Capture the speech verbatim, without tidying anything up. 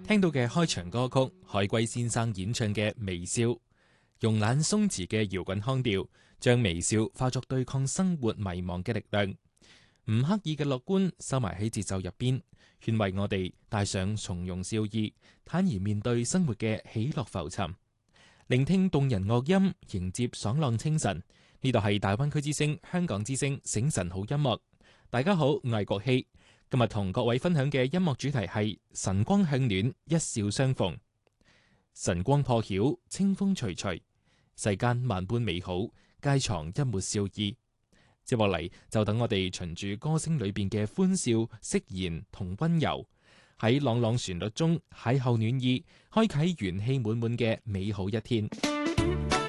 聽到嘅開場歌曲，海龜先生演唱嘅《微笑》，慵懶鬆弛嘅搖滾腔調，將微笑化作對抗生活迷茫嘅力量，唔刻意嘅樂觀收埋喺節奏入邊，勸慰我哋帶上從容笑意，坦然面對生活嘅喜樂浮沉。聆聽動人樂音，迎接爽朗清晨。呢度係大灣區之聲、香港之聲醒晨好音樂。大家好，我係國希。今日同各位分享嘅音樂主題係晨光向暖，一笑相逢。晨光破曉，清風徐徐，世間萬般美好，皆藏一抹笑意。接落嚟就等我哋循住歌聲裏邊嘅歡笑、釋然同溫柔，喺朗朗旋律中邂逅暖意，開啟元氣滿滿嘅美好一天。